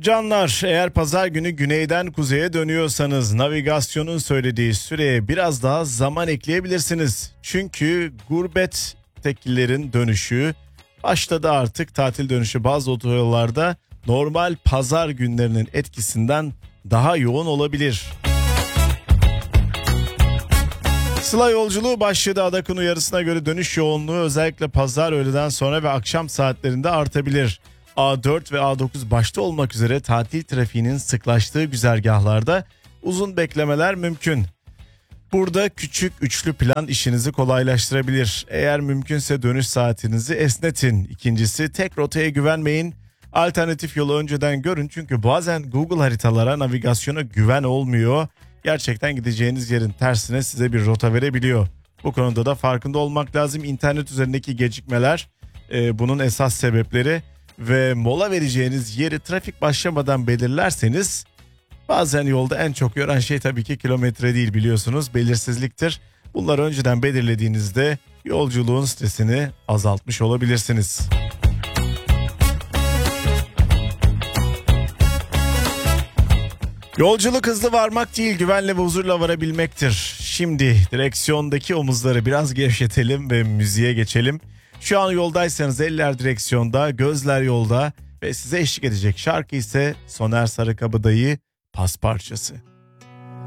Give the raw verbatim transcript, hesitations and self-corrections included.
Canlar, eğer pazar günü güneyden kuzeye dönüyorsanız navigasyonun söylediği süreye biraz daha zaman ekleyebilirsiniz. Çünkü gurbettekilerin dönüşü başladı artık. Tatil dönüşü bazı otoyollarda normal pazar günlerinin etkisinden daha yoğun olabilir. Sıla yolculuğu başladı. Adak'ın uyarısına göre dönüş yoğunluğu özellikle pazar öğleden sonra ve akşam saatlerinde artabilir. A dört ve A dokuz başta olmak üzere tatil trafiğinin sıklaştığı güzergahlarda uzun beklemeler mümkün. Burada küçük üçlü plan işinizi kolaylaştırabilir. Eğer mümkünse dönüş saatinizi esnetin. İkincisi, tek rotaya güvenmeyin. Alternatif yolu önceden görün, çünkü bazen Google haritalara, navigasyona güven olmuyor. Gerçekten gideceğiniz yerin tersine size bir rota verebiliyor. Bu konuda da farkında olmak lazım. İnternet üzerindeki gecikmeler e, bunun esas sebepleri. Ve mola vereceğiniz yeri trafik başlamadan belirlerseniz, bazen yolda en çok yoran şey tabii ki kilometre değil, biliyorsunuz, belirsizliktir. Bunları önceden belirlediğinizde yolculuğun stresini azaltmış olabilirsiniz. Yolculuk hızlı varmak değil, güvenle ve huzurla varabilmektir. Şimdi direksiyondaki omuzları biraz gevşetelim ve müziğe geçelim. Şu an yoldaysanız eller direksiyonda, gözler yolda ve size eşlik edecek şarkı ise Soner Sarıkabadayı, Pasparçası.